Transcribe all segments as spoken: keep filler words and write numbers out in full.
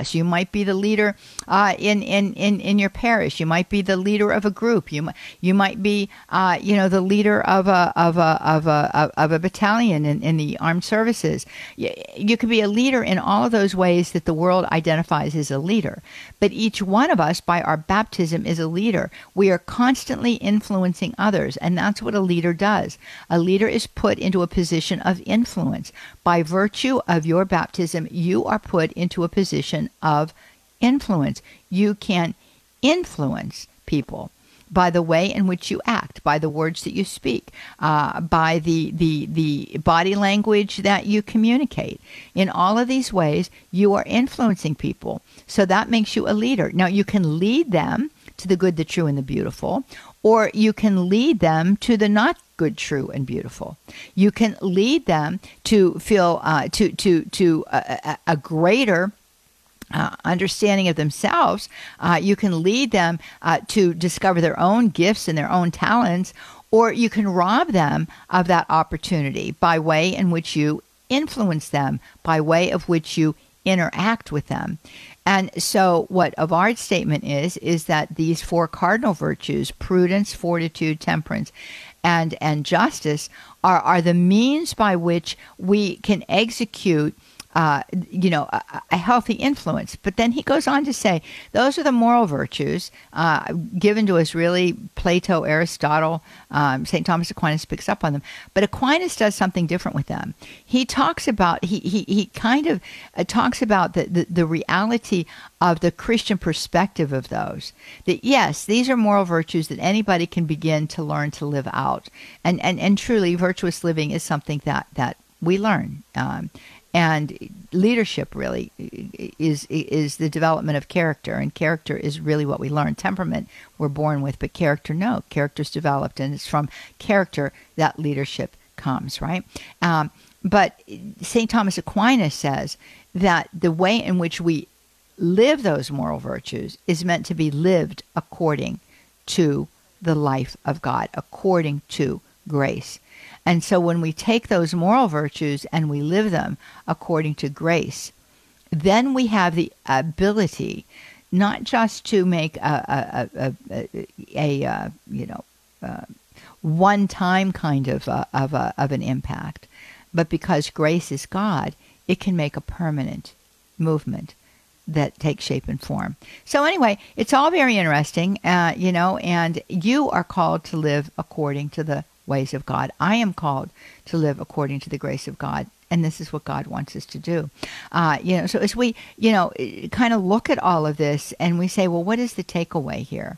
class. You might be the leader uh, in, in, in, in your parish. You might be the leader of a group. You might, you might be, uh, you know, the leader of a, of a, of a, of a battalion in, in the armed services. You, you could be a leader in all of those ways that the world identifies as a leader. But each one of us, by our baptism, is a leader. We are constantly influencing others, and that's what a leader does. A leader is put into a position of influence. By virtue of your baptism, you are put into a position of influence. You can influence people by the way in which you act, by the words that you speak, uh, by the, the, the body language that you communicate. In all of these ways, you are influencing people. So that makes you a leader. Now, you can lead them to the good, the true, and the beautiful, or you can lead them to the not good, true, and beautiful. You can lead them to feel, uh, to, to, to a, a, a greater Uh, understanding of themselves. Uh, you can lead them uh, to discover their own gifts and their own talents, or you can rob them of that opportunity by way in which you influence them, by way of which you interact with them. And so what Avard's statement is, is that these four cardinal virtues, prudence, fortitude, temperance, and, and justice, are, are the means by which we can execute Uh, you know, a, a healthy influence. But then he goes on to say, those are the moral virtues uh, given to us, really, Plato, Aristotle, um, Saint Thomas Aquinas picks up on them. But Aquinas does something different with them. He talks about, he he, he kind of uh, talks about the, the, the reality of the Christian perspective of those. That yes, these are moral virtues that anybody can begin to learn to live out. And, and, and truly, virtuous living is something that, that we learn. Um, And leadership really is is the development of character, and character is really what we learn. Temperament we're born with, but character, no. Character's developed, and it's from character that leadership comes, right? Um, but Saint Thomas Aquinas says that the way in which we live those moral virtues is meant to be lived according to the life of God, according to grace. And so when we take those moral virtues and we live them according to grace, then we have the ability not just to make a, a, a, a, a, a you know, uh, one-time kind of, uh, of, a, of an impact, but because grace is God, it can make a permanent movement that takes shape and form. So anyway, it's all very interesting, uh, you know, and you are called to live according to the ways of God. I am called to live according to the grace of God, and this is what God wants us to do. Uh, you know, so as we, you know, kind of look at all of this, and we say, well, what is the takeaway here?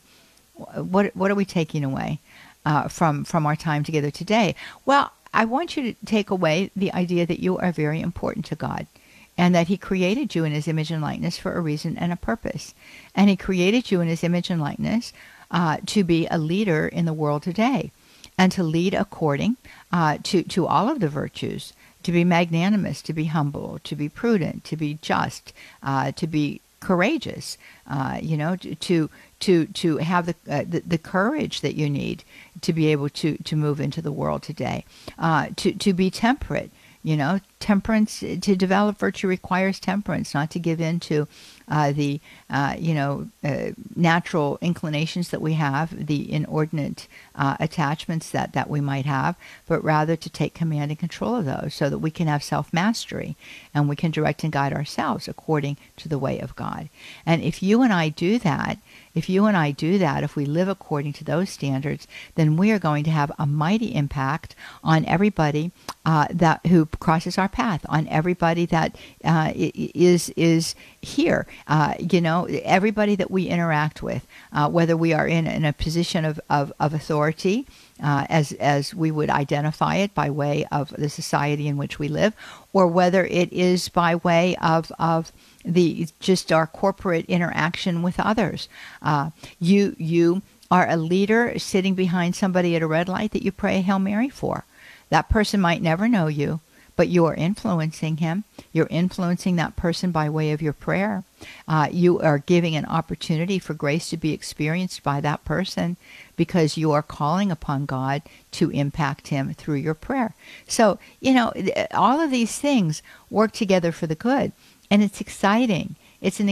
What what are we taking away uh, from from our time together today? Well, I want you to take away the idea that you are very important to God, and that He created you in His image and likeness for a reason and a purpose, and He created you in His image and likeness uh, to be a leader in the world today, and to lead according uh, to, to all of the virtues, to be magnanimous, to be humble, to be prudent, to be just, uh, to be courageous, uh, you know, to to to have the, uh, the the courage that you need to be able to, to move into the world today, uh, to, to be temperate. You know, temperance, to develop virtue requires temperance, not to give in to uh, the, uh, you know, uh, natural inclinations that we have, the inordinate uh, attachments that, that we might have, but rather to take command and control of those so that we can have self-mastery and we can direct and guide ourselves according to the way of God. And if you and I do that, if you and I do that, if we live according to those standards, then we are going to have a mighty impact on everybody uh, that who crosses our path, on everybody that uh, is is here. Uh, you know, everybody that we interact with, uh, whether we are in, in a position of, of, of authority, uh, as as we would identify it by way of the society in which we live, or whether it is by way of of the just our corporate interaction with others. Uh, you you are a leader sitting behind somebody at a red light that you pray a Hail Mary for. That person might never know you, but you are influencing him. You're influencing that person by way of your prayer. Uh, you are giving an opportunity for grace to be experienced by that person because you are calling upon God to impact him through your prayer. So, you know, all of these things work together for the good, and it's exciting. It's an